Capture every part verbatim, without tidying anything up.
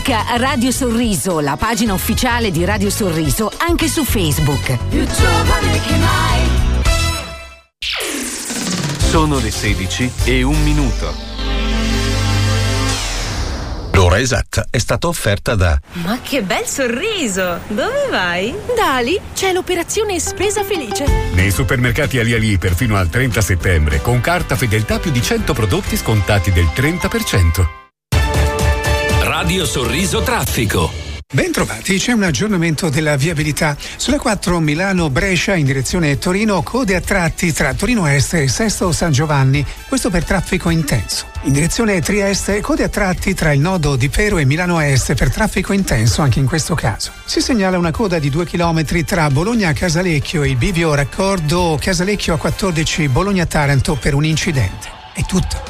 Cerca Radio Sorriso, la pagina ufficiale di Radio Sorriso, anche su Facebook. Più giovane che mai. Sono le sedici e un minuto. L'ora esatta è stata offerta da... Ma che bel sorriso! Dove vai? Da Ali c'è l'operazione Spesa Felice. Nei supermercati Ali Ali perfino al trenta settembre, con carta fedeltà più di cento prodotti scontati del trenta per cento. Radio Sorriso Traffico. Bentrovati, c'è un aggiornamento della viabilità. Sulla quattro Milano-Brescia in direzione Torino, code a tratti tra Torino Est e Sesto San Giovanni, questo per traffico intenso. In direzione Trieste, code a tratti tra il nodo di Pero e Milano Est per traffico intenso anche in questo caso. Si segnala una coda di due chilometri tra Bologna-Casalecchio e il bivio raccordo Casalecchio A quattordici Bologna-Taranto per un incidente. È tutto.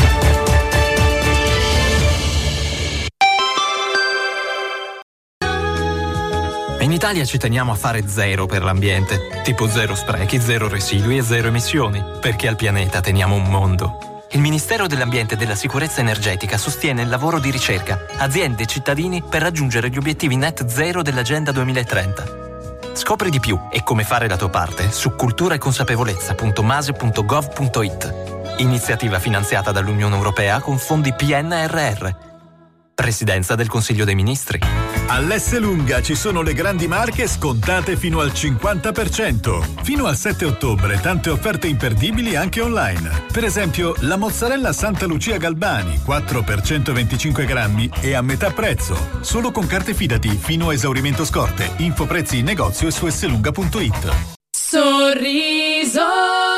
In Italia ci teniamo a fare zero per l'ambiente, tipo zero sprechi, zero residui e zero emissioni, perché al pianeta teniamo un mondo. Il Ministero dell'Ambiente e della Sicurezza Energetica sostiene il lavoro di ricerca, aziende e cittadini per raggiungere gli obiettivi net zero dell'Agenda duemilatrenta. Scopri di più e come fare la tua parte su cultura e consapevolezza punto mase punto gov punto it. Iniziativa finanziata dall'Unione Europea con fondi P N R R. Presidenza del Consiglio dei Ministri. All'Esselunga ci sono le grandi marche scontate fino al cinquanta per cento. Fino al sette ottobre tante offerte imperdibili anche online. Per esempio la mozzarella Santa Lucia Galbani quattro per centoventicinque grammi e a metà prezzo. Solo con carte Fidati fino a esaurimento scorte. Info prezzi in negozio e su esselunga punto it. Sorriso.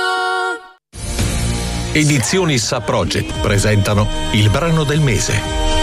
Edizioni Sa Project presentano il brano del mese.